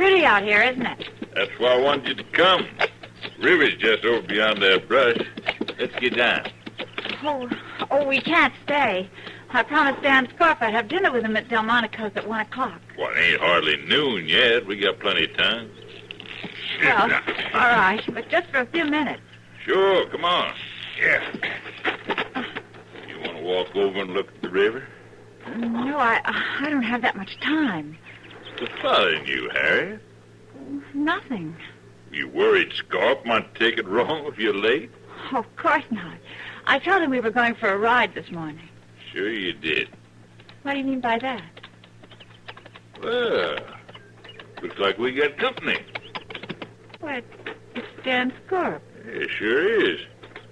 pretty out here, isn't it? That's why I wanted you to come. River's just over beyond that brush. Let's get down. Oh, we can't stay. I promised Dan Scorp I'd have dinner with him at Delmonico's at 1 o'clock. Well, it ain't hardly noon yet. We got plenty of time. Well, all right, but just for a few minutes. Sure, come on. Yeah. You want to walk over and look at the river? No, I don't have that much time. What's bothering you, Harriet? Nothing. You worried Scorp might take it wrong if you're late? Oh, of course not. I told him we were going for a ride this morning. Sure you did. What do you mean by that? Well, looks like we got company. What? It's Dan Scorp. It sure is.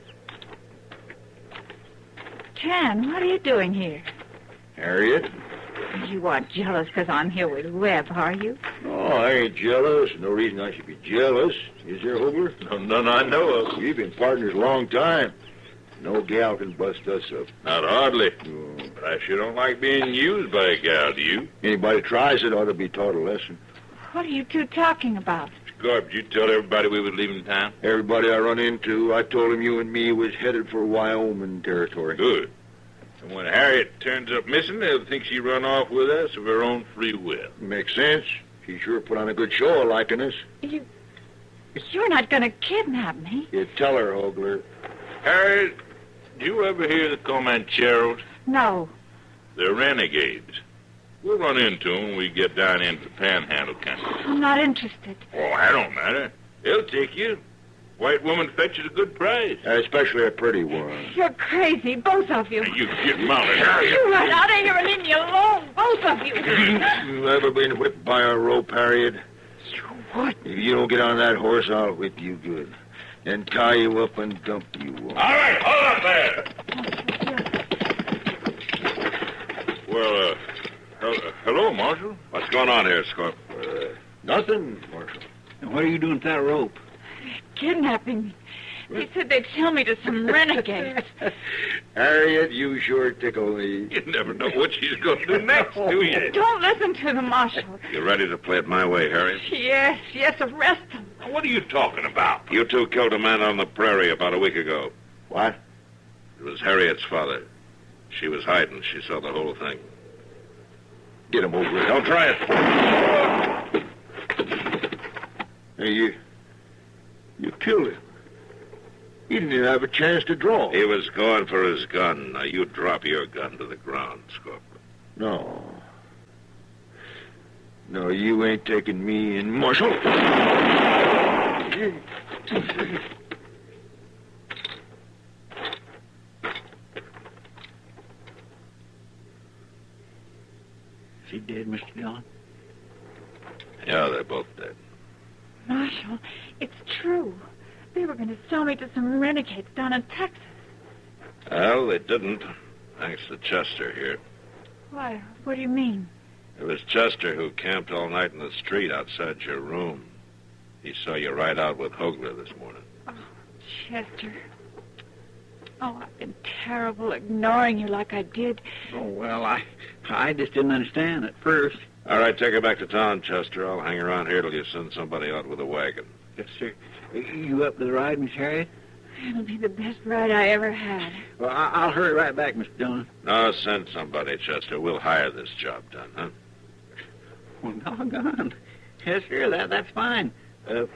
Dan, what are you doing here? Harriet? You aren't jealous because I'm here with Webb, are you? No, I ain't jealous. No reason I should be jealous. Is there, Hogler? None I know of. We've been partners a long time. No gal can bust us up. Not hardly. Oh. But I sure don't like being used by a gal, do you? Anybody tries it ought to be taught a lesson. What are you two talking about? Scorp, did you tell everybody we was leaving town? Everybody I run into, I told him you and me was headed for Wyoming territory. Good. And when Harriet turns up missing, they'll think she run off with us of her own free will. Makes sense. She sure put on a good show of liking us. You're not going to kidnap me. You tell her, Hogler. Harriet, do you ever hear the Comancheros? No. They're renegades. We'll run into them when we get down into the Panhandle country. I'm not interested. Oh, that don't matter. They'll take you. White woman fetches a good price. Especially a pretty one. You're crazy, both of you. Now, you get mounted, Harriet. You run out of here and leave me alone, both of you. You ever been whipped by a rope, Harriet? What? If you don't get on that horse, I'll whip you good. Then tie you up and dump you. All right, hold up there. Well, hello, Marshal. What's going on here, Scorp? Nothing, Marshal. And what are you doing with that rope? Kidnapping me. They said they'd sell me to some renegades. Harriet, you sure tickle me. You never know what she's going to do next, do you? Don't listen to the marshal. You ready to play it my way, Harriet? Yes, arrest them. What are you talking about? You two killed a man on the prairie about a week ago. What? It was Harriet's father. She was hiding. She saw the whole thing. Get him over it. Don't try it. Hey, you killed him. He didn't even have a chance to draw. He was going for his gun. Now, you drop your gun to the ground, Scorp. No. No, you ain't taking me in, Marshal. Is he dead, Mr. Dillon? Yeah, they're both dead. Marshal, it's true. They were going to sell me to some renegades down in Texas. Well, they didn't. Thanks to Chester here. Why? What do you mean? It was Chester who camped all night in the street outside your room. He saw you ride out with Hogler this morning. Oh, Chester. Oh, I've been terrible ignoring you like I did. Oh, well, I just didn't understand at first. All right, take her back to town, Chester. I'll hang around here till you send somebody out with a wagon. Yes, sir. You up to the ride, Miss Harriet? It'll be the best ride I ever had. Well, I'll hurry right back, Mr. Dillon. No, send somebody, Chester. We'll hire this job done, huh? Well, doggone. Yes, sir, that's fine.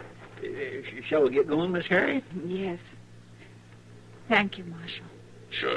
Shall we get going, Miss Harriet? Yes. Thank you, Marshal. Sure.